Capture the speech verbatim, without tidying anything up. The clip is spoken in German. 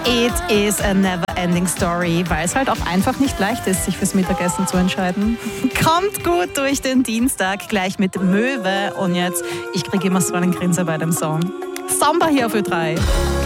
It is a never-ending story, weil es halt auch einfach nicht leicht ist, sich fürs Mittagessen zu entscheiden. Kommt gut durch den Dienstag, gleich mit Möwe. Und jetzt, ich kriege immer so einen Grinser bei dem Song. Samba hier für drei.